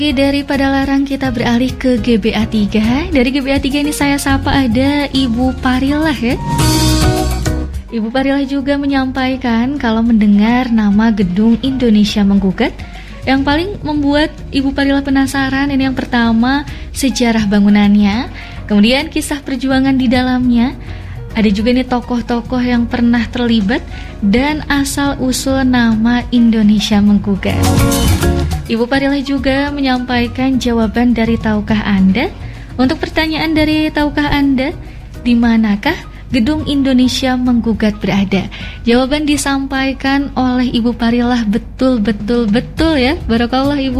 Dari Padalarang kita beralih ke GBA 3. Dari GBA 3 ini saya sapa ada Ibu Parilah ya. Ibu Parilah juga menyampaikan kalau mendengar nama Gedung Indonesia Menggugat, yang paling membuat Ibu Parilah penasaran ini yang pertama sejarah bangunannya, kemudian kisah perjuangan di dalamnya. Ada juga nih tokoh-tokoh yang pernah terlibat dan asal-usul nama Indonesia Menggugat. Ibu Parilah juga menyampaikan jawaban dari Tahukah Anda? Untuk pertanyaan dari Tahukah Anda, di manakah Gedung Indonesia Menggugat berada? Jawaban disampaikan oleh Ibu Parilah betul ya. Barakallah Ibu.